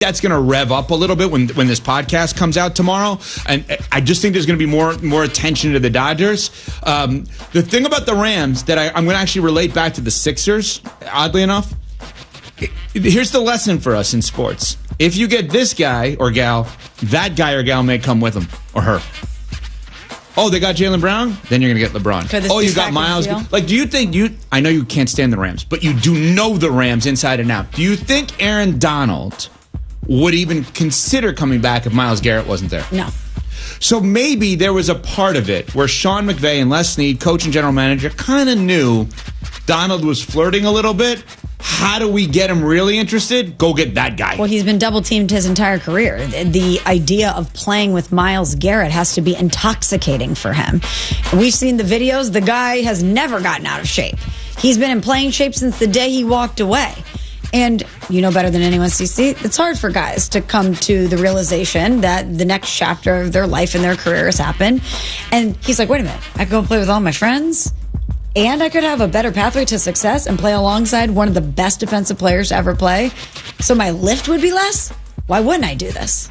that's going to rev up a little bit when this podcast comes out tomorrow. And I just think there's going to be more attention to the Dodgers. The thing about the Rams that I'm going to actually relate back to the Sixers, oddly enough, here's the lesson for us in sports. If you get this guy or gal, that guy or gal may come with him or her. Oh, they got Jaylen Brown? Then you're going to get LeBron. Oh, you got Miles? Like, do you think I know you can't stand the Rams, but you do know the Rams inside and out. Do you think Aaron Donald would even consider coming back if Myles Garrett wasn't there? No. So maybe there was a part of it where Sean McVay and Les Snead, coach and general manager, kind of knew Donald was flirting a little bit. How do we get him really interested? Go get that guy. Well, he's been double-teamed his entire career. The idea of playing with Myles Garrett has to be intoxicating for him. We've seen the videos. The guy has never gotten out of shape. He's been in playing shape since the day he walked away. And you know better than anyone, CC, it's hard for guys to come to the realization that the next chapter of their life and their career has happened. And he's like, wait a minute, I could go play with all my friends, and I could have a better pathway to success and play alongside one of the best defensive players to ever play. So my lift would be less? Why wouldn't I do this?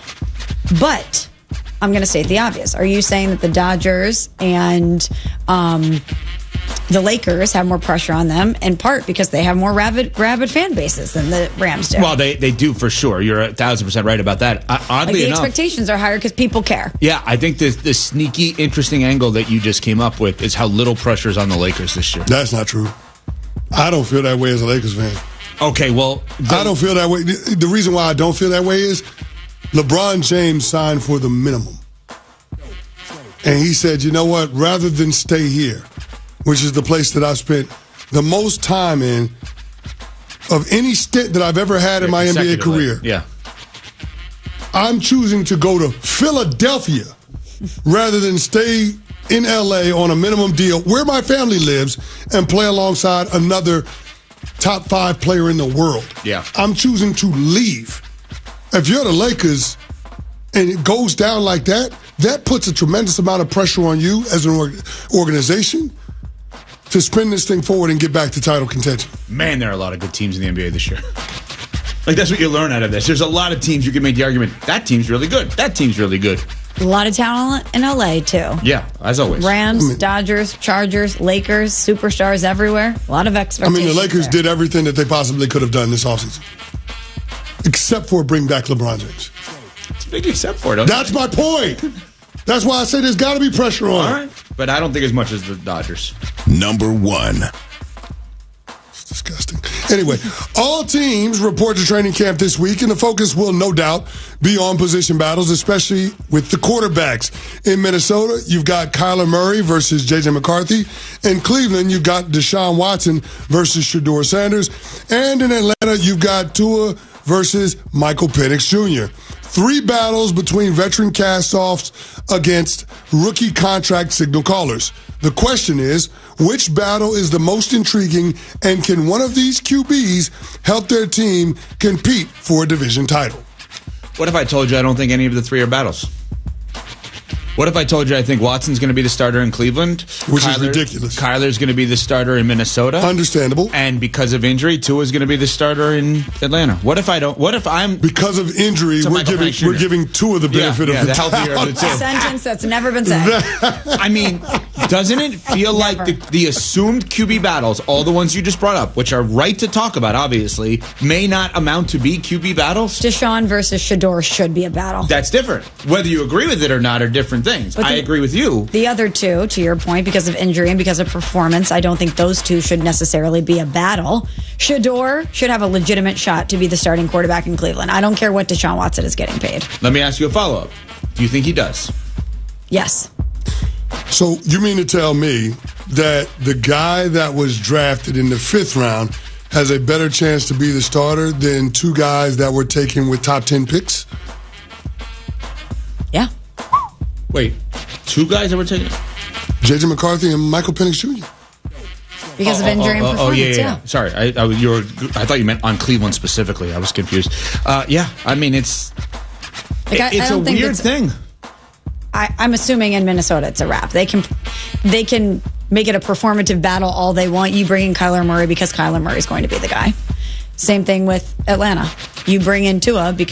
But I'm going to state the obvious. Are you saying that the Dodgers and the Lakers have more pressure on them, in part because they have more rabid fan bases than the Rams do? Well, they do for sure. You're 1,000% right about that. Oddly enough, the expectations are higher because people care. Yeah, I think the sneaky, interesting angle that you just came up with is how little pressure is on the Lakers this year. That's not true. I don't feel that way as a Lakers fan. Okay, well, I don't feel that way. The reason why I don't feel that way is LeBron James signed for the minimum. And he said, you know what, rather than stay here, which is the place that I've spent the most time in of any stint that I've ever had in my NBA career. Yeah. I'm choosing to go to Philadelphia rather than stay in LA on a minimum deal where my family lives and play alongside another top 5 player in the world. Yeah. I'm choosing to leave. If you're the Lakers and it goes down like that, that puts a tremendous amount of pressure on you as an organization to spin this thing forward and get back to title contention. Man, there are a lot of good teams in the NBA this year. Like, that's what you learn out of this. There's a lot of teams you can make the argument, that team's really good. That team's really good. A lot of talent in LA, too. Yeah, as always. Rams, Dodgers, Chargers, Lakers, superstars everywhere. A lot of expectations. I mean, the Lakers did everything that they possibly could have done this offseason. Except for bring back LeBron James. It's a big except for it. That's my point. That's why I say there's got to be pressure on. All right. But I don't think as much as the Dodgers. Number 1. It's disgusting. Anyway, all teams report to training camp this week, and the focus will no doubt be on position battles, especially with the quarterbacks. In Minnesota, you've got Kyler Murray versus J.J. McCarthy. In Cleveland, you've got Deshaun Watson versus Shedeur Sanders. And in Atlanta, you've got Tua versus Michael Penix Jr. 3 battles between veteran cast-offs against rookie contract signal callers. The question is, which battle is the most intriguing, and can one of these QBs help their team compete for a division title? What if I told you I don't think any of the 3 are battles? What if I told you I think Watson's going to be the starter in Cleveland? Which is ridiculous. Kyler's going to be the starter in Minnesota. Understandable. And because of injury, Tua's going to be the starter in Atlanta. What if I don't? What if I'm... Because of injury, we're giving Tua the benefit of the healthier of the two. A sentence that's never been said. I mean, doesn't it feel like the assumed QB battles, all the ones you just brought up, which are right to talk about, obviously, may not amount to be QB battles? Deshaun versus Shedeur should be a battle. That's different. Whether you agree with it or not are different things. I agree with you. The other 2, to your point, because of injury and because of performance, I don't think those 2 should necessarily be a battle. Shedeur should have a legitimate shot to be the starting quarterback in Cleveland. I don't care what Deshaun Watson is getting paid. Let me ask you a follow-up. Do you think he does? Yes. So you mean to tell me that the guy that was drafted in the 5th round has a better chance to be the starter than 2 guys that were taken with top 10 picks? Yeah. Wait, 2 guys that were taken? J.J. McCarthy and Michael Penix Jr. Because of injury and performance, yeah. Sorry, I thought you meant on Cleveland specifically. I was confused. I mean, it's a weird thing. I'm assuming in Minnesota it's a wrap. They can make it a performative battle all they want. You bring in Kyler Murray because Kyler Murray is going to be the guy. Same thing with Atlanta. you bring in Tua because